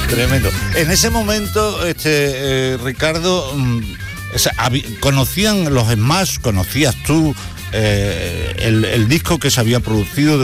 Tremendo. En ese momento, Ricardo, o sea, conocían los Smash, conocías tú el disco que se había producido